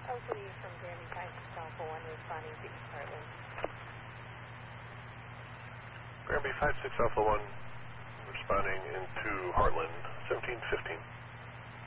Oakley from Granby 56 Alpha 1 responding to East Heartland. Granby 56 Alpha 1 responding into Heartland 1715.